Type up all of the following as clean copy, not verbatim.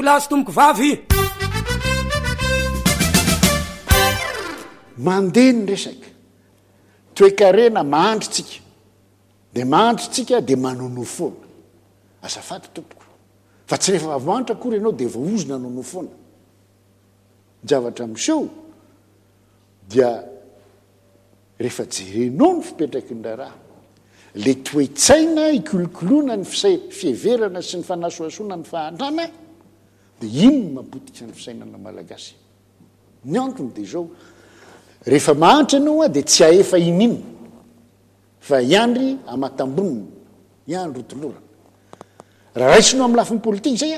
tomboko lahy sy tomboko vavy. Mandeha ny resaka toe-karena mahandritsika de mahandritsika de manono foana azafady tompoko fa tsy rehefa voantra akory ianao de voaozona nono foana javatra miseho dia rehefa jerenao ny fipetraky ny raha le toe-tsaina ikolokoloana ny fieverana sy ny fanasoasoana ny fahantrana de ino mapotika ny fisainana malagasy ny antony de zao rehefa mahantra ianao a de tsy aefa inino fa iandry amatamboniny iandro tolorana raha raisinao amin'ny lafiny politika zay a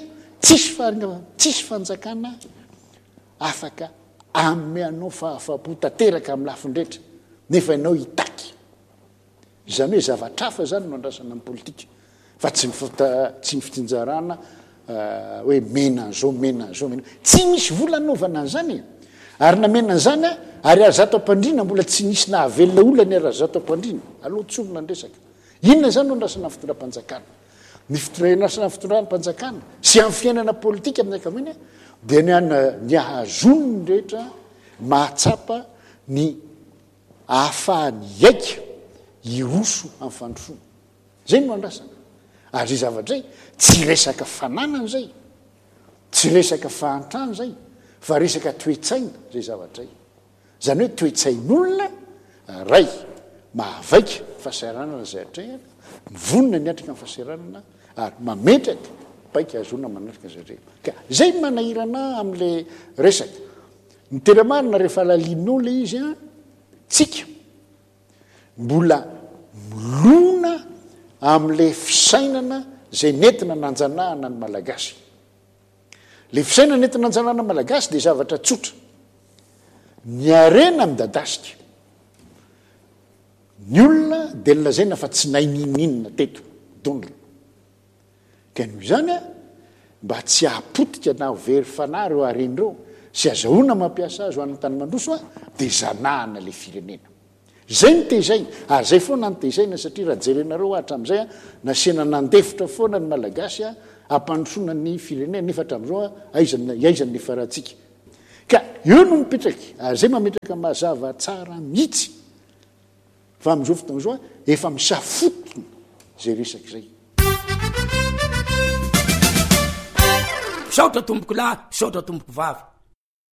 tsisy fanjakana afaka ameanao fahafapo tanteraka amin'ny lafindrehetra nefa ianao hitaky izany hoe zavatra hafa zany no andrasana amin'ny politika fa tsy ny fitinjarana hoe mena an'zao tsy misy vola naovana an'zany ary namena an'zany a ary arazato ampandrina mbola tsy nisy nahavelona olany arazato ampandrina aloha tsovona ny resaka inona zany no andrasana fitondram-panjakana ny fitondrasana fitondram-panjakana sy amin'ny fiainana politika amin'ny akaminy dia ny ahazony ny rehetra mahatsapa ny ahafahany aika iroso amin'ny fandrosoana zay no andrasana ary zay zavatra zay tsy resaka fananana zay tsy resaka fahantrano zay fa resaka toe-tsaina zay zavatra zay zany hoe toe-tsain'olona ray mahavaika fahasahiranana zay atrehana mivonina ny atrika amin'ny fahasahiranana ary mametraka baika azona manatrika zay re ka zay manahirana amin'le resaka ny teramarina rehefa alalinao le izy a tsika mbola milona amin'le fisainana zay nentina nanjanahana ny malagasy le fisainana nentina nanjanahana malagasy de zavatra tsotra ny arena midadasika ny olona de nlazaina fa tsy naininninina teto dondrona ka noho izany a mba tsy hahapotika na very fanahy reo arenyreo sy azahoana mampiasa azy ho an'ny tany mandroso a de zanahana le firenena zay ny tezay ary zay foana ny tezaina satria raha jerenareo hatram'izay a nasiana nandefitra foana ny malagasy a ampandrosoana ny firenena nefa hatram'izao a aizany nefa rahantsika ka eo no mipetraky ary zay mametraka mazava tsara mihitsy fa am'izao fotoana zao a efa misafotony zay resaky zay saotra tomboko lahy saotra tomboko vavy